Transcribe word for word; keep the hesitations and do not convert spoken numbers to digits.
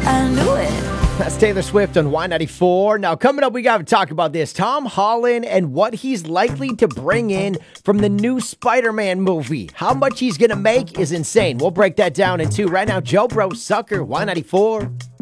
I knew it. That's Taylor Swift on Y ninety-four. Now, coming up, we got to talk about this. Tom Holland and what he's likely to bring in from the new Spider-Man movie. How much he's going to make is insane. We'll break that down in two. Right now, Joe Bro Sucker, Y ninety-four.